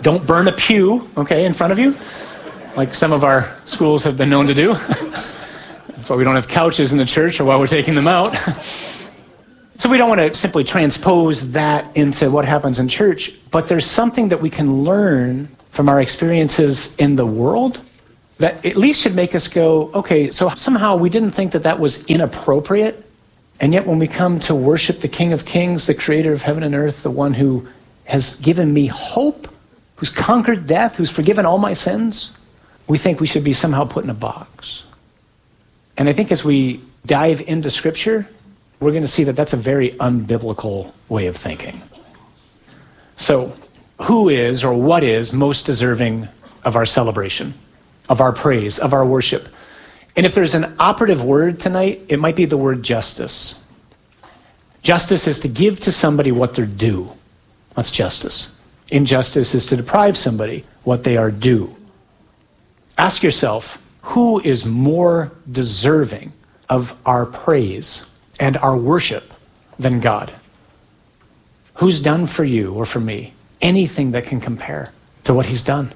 Don't burn a pew, okay, in front of you, like some of our schools have been known to do. That's why we don't have couches in the church or why we're taking them out. So we don't want to simply transpose that into what happens in church, but there's something that we can learn from our experiences in the world that at least should make us go, okay, so somehow we didn't think that that was inappropriate, and yet when we come to worship the King of Kings, the creator of heaven and earth, the one who has given me hope, who's conquered death, who's forgiven all my sins, we think we should be somehow put in a box. And I think as we dive into Scripture, we're going to see that that's a very unbiblical way of thinking. So, who is or what is most deserving of our celebration, of our praise, of our worship? And if there's an operative word tonight, it might be the word justice. Justice is to give to somebody what they're due. That's justice. Injustice is to deprive somebody what they are due. Ask yourself, who is more deserving of our praise and our worship than God? Who's done for you or for me anything that can compare to what he's done?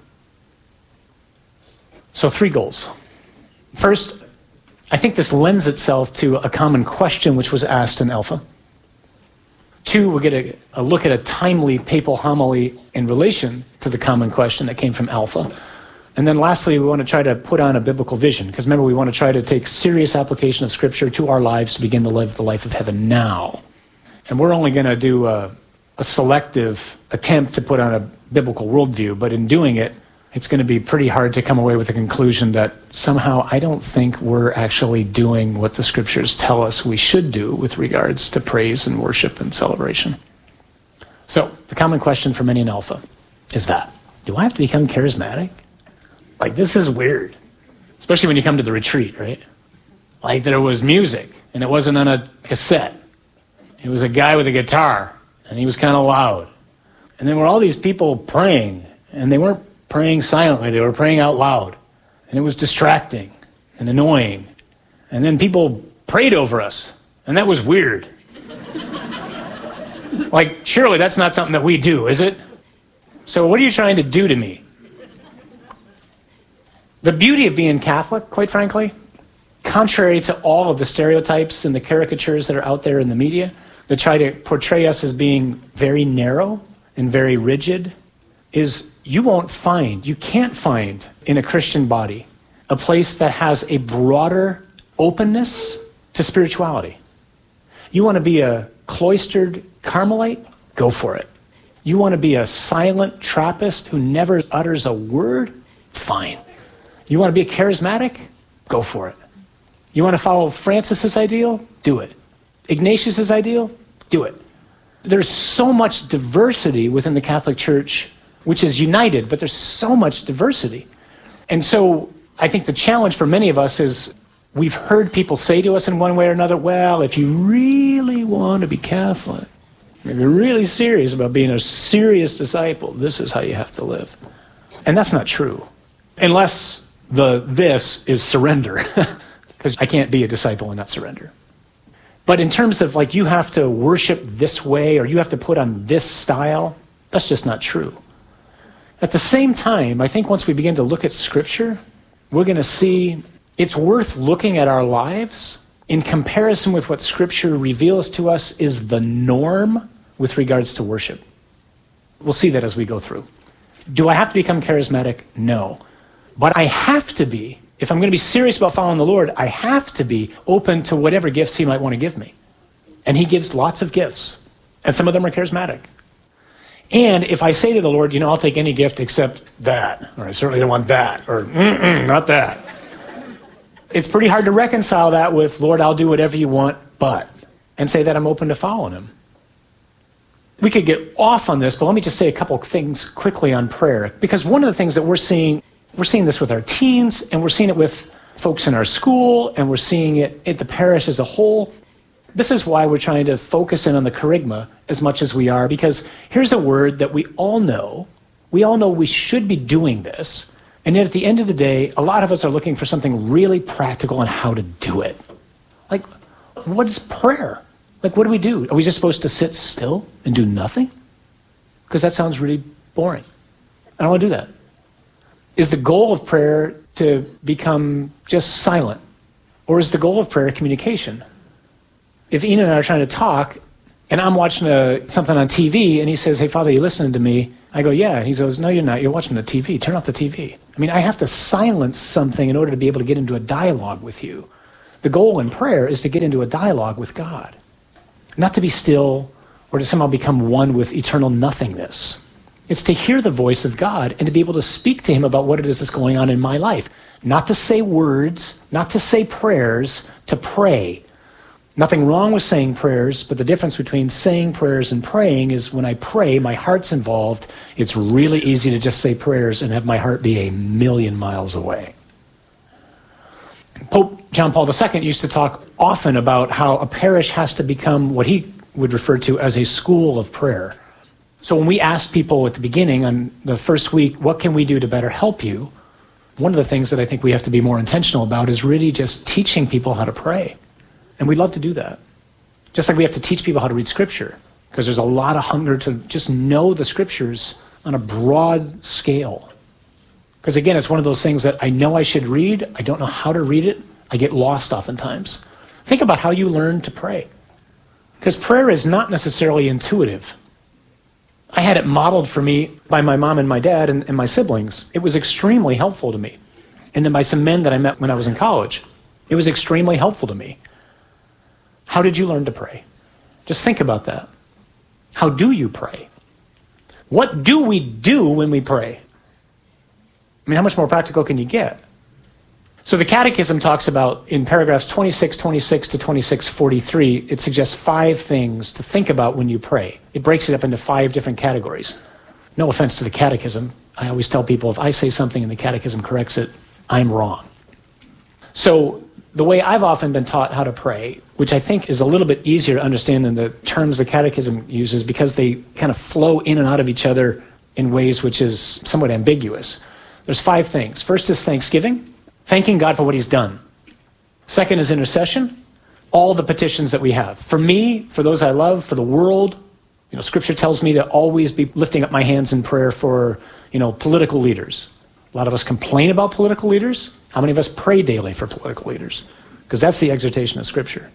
So three goals. First, I think this lends itself to a common question which was asked in Alpha. Two, we'll get a, a look at a timely papal homily in relation to the common question that came from Alpha. And then lastly, we want to try to put on a biblical vision, because remember, we want to try to take serious application of Scripture to our lives to begin to live the life of heaven now. And we're only going to do a, a selective attempt to put on a biblical worldview, but in doing it, it's going to be pretty hard to come away with the conclusion that somehow I don't think we're actually doing what the Scriptures tell us we should do with regards to praise and worship and celebration. So, the common question for many in Alpha is that, do I have to become charismatic? Like, this is weird, especially when you come to the retreat, right? Like, there was music, and it wasn't on a cassette. It was a guy with a guitar, and he was kind of loud. And then there were all these people praying, and they weren't praying silently, they were praying out loud. And it was distracting and annoying. And then people prayed over us, and that was weird. Like, surely that's not something that we do, is it? So what are you trying to do to me? The beauty of being Catholic, quite frankly, contrary to all of the stereotypes and the caricatures that are out there in the media that try to portray us as being very narrow and very rigid, is you won't find, you can't find in a Christian body a place that has a broader openness to spirituality. You want to be a cloistered Carmelite? Go for it. You want to be a silent Trappist who never utters a word? Fine. You want to be a charismatic? Go for it. You want to follow Francis's ideal? Do it. Ignatius's ideal? Do it. There's so much diversity within the Catholic Church, which is united, but there's so much diversity. And so I think the challenge for many of us is we've heard people say to us in one way or another, well, if you really want to be Catholic, if you're really serious about being a serious disciple, this is how you have to live. And that's not true. Unless the this is surrender, because I can't be a disciple and not surrender. But in terms of like you have to worship this way or you have to put on this style, that's just not true. At the same time, I think once we begin to look at Scripture, we're going to see it's worth looking at our lives in comparison with what Scripture reveals to us is the norm with regards to worship. We'll see that as we go through. Do I have to become charismatic? No. But I have to be, if I'm going to be serious about following the Lord, I have to be open to whatever gifts he might want to give me. And he gives lots of gifts. And some of them are charismatic. And if I say to the Lord, you know, I'll take any gift except that, or I certainly don't want that, or mm-mm, not that. It's pretty hard to reconcile that with, Lord, I'll do whatever you want, but, and say that I'm open to following him. We could get off on this, but let me just say a couple of things quickly on prayer. Because one of the things that we're seeing, we're seeing this with our teens, and we're seeing it with folks in our school, and we're seeing it at the parish as a whole. This is why we're trying to focus in on the kerygma as much as we are, because here's a word that we all know. We all know we should be doing this, and yet at the end of the day, a lot of us are looking for something really practical on how to do it. Like, what is prayer? Like, what do we do? Are we just supposed to sit still and do nothing? Because that sounds really boring. I don't want to do that. Is the goal of prayer to become just silent? Or is the goal of prayer communication? If Ian and I are trying to talk, and I'm watching a, something on T V, and he says, hey, Father, you listening to me? I go, yeah. And he goes, no, you're not. You're watching the T V. Turn off the T V. I mean, I have to silence something in order to be able to get into a dialogue with you. The goal in prayer is to get into a dialogue with God, not to be still or to somehow become one with eternal nothingness. It's to hear the voice of God and to be able to speak to him about what it is that's going on in my life. Not to say words, not to say prayers, to pray. Nothing wrong with saying prayers, but the difference between saying prayers and praying is when I pray, my heart's involved. It's really easy to just say prayers and have my heart be a million miles away. Pope John Paul the Second used to talk often about how a parish has to become what he would refer to as a school of prayer. So when we ask people at the beginning on the first week, what can we do to better help you? One of the things that I think we have to be more intentional about is really just teaching people how to pray. And we'd love to do that. Just like we have to teach people how to read Scripture, because there's a lot of hunger to just know the Scriptures on a broad scale. Because again, it's one of those things that I know I should read, I don't know how to read it, I get lost oftentimes. Think about how you learn to pray. Because prayer is not necessarily intuitive. I had it modeled for me by my mom and my dad and, and my siblings. It was extremely helpful to me. And then by some men that I met when I was in college. It was extremely helpful to me. How did you learn to pray? Just think about that. How do you pray? What do we do when we pray? I mean, how much more practical can you get? So the Catechism talks about, in paragraphs twenty-six twenty-six to twenty-six forty-three, it suggests five things to think about when you pray. It breaks it up into five different categories. No offense to the Catechism. I always tell people, if I say something and the Catechism corrects it, I'm wrong. So the way I've often been taught how to pray, which I think is a little bit easier to understand than the terms the Catechism uses, because they kind of flow in and out of each other in ways which is somewhat ambiguous. There's five things. First is thanksgiving, thanking God for what he's done. Second is intercession, all the petitions that we have. For me, for those I love, for the world. You know, Scripture tells me to always be lifting up my hands in prayer for, you know, political leaders. A lot of us complain about political leaders. How many of us pray daily for political leaders? Because that's the exhortation of Scripture.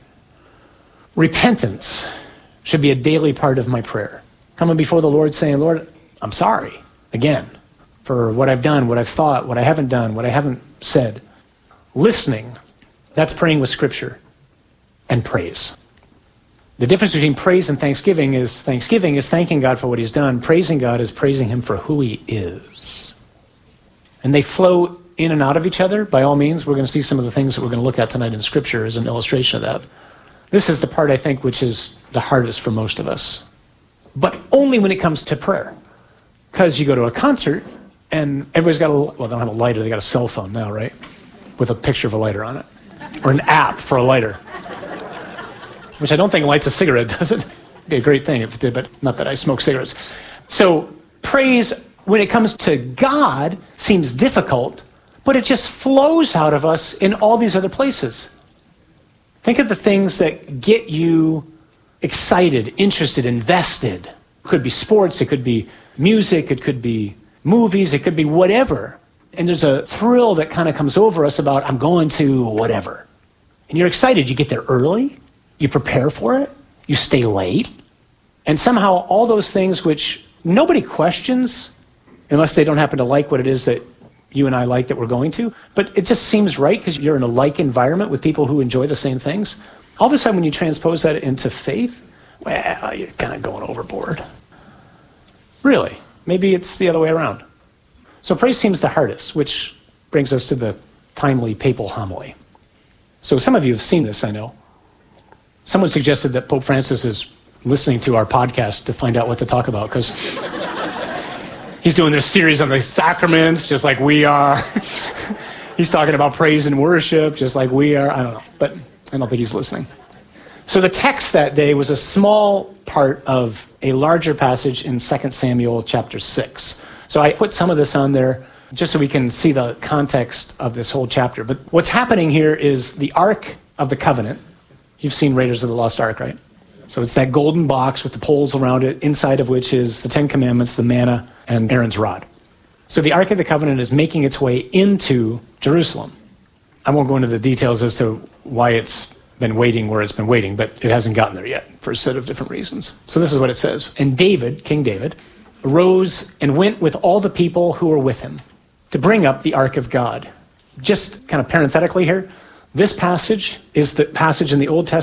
Repentance should be a daily part of my prayer. Coming before the Lord saying, Lord, I'm sorry, again, for what I've done, what I've thought, what I haven't done, what I haven't said. Listening, that's praying with Scripture. And praise. The difference between praise and thanksgiving is thanksgiving is thanking God for what he's done. Praising God is praising him for who he is. And they flow in and out of each other. By all means, we're going to see some of the things that we're going to look at tonight in Scripture as an illustration of that. This is the part, I think, which is the hardest for most of us. But only when it comes to prayer. Because you go to a concert, and everybody's got a, well, they don't have a lighter, they got a cell phone now, right? With a picture of a lighter on it. Or an app for a lighter. Which I don't think lights a cigarette, does it? It'd be a great thing if it did, but not that I smoke cigarettes. So praise, when it comes to God, seems difficult, but it just flows out of us in all these other places. Think of the things that get you excited, interested, invested. It could be sports, it could be music, it could be movies, it could be whatever. And there's a thrill that kind of comes over us about, I'm going to whatever. And you're excited, you get there early, you prepare for it, you stay late, and somehow all those things which nobody questions, unless they don't happen to like what it is that you and I like that we're going to, but it just seems right because you're in a like environment with people who enjoy the same things. All of a sudden when you transpose that into faith, well, you're kind of going overboard. Really, maybe it's the other way around. So praise seems the hardest, which brings us to the timely papal homily. So some of you have seen this, I know. Someone suggested that Pope Francis is listening to our podcast to find out what to talk about, because he's doing this series on the sacraments, just like we are. He's talking about praise and worship, just like we are. I don't know, but I don't think he's listening. So the text that day was a small part of a larger passage in Second Samuel chapter six. So I put some of this on there just so we can see the context of this whole chapter. But what's happening here is the Ark of the Covenant. You've seen Raiders of the Lost Ark, right? So it's that golden box with the poles around it, inside of which is the Ten Commandments, the manna, and Aaron's rod. So the Ark of the Covenant is making its way into Jerusalem. I won't go into the details as to why it's been waiting where it's been waiting, but it hasn't gotten there yet for a set of different reasons. So this is what it says. And David, King David, arose and went with all the people who were with him to bring up the Ark of God. Just kind of parenthetically here, this passage is the passage in the Old Testament